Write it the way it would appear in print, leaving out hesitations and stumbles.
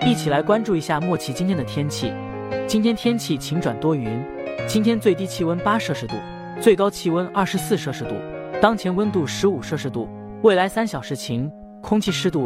一起来关注一下莫奇今天的天气。今天天气晴转多云，今天最低气温8摄氏度，最高气温24摄氏度，当前温度15摄氏度。未来3小时晴，空气湿度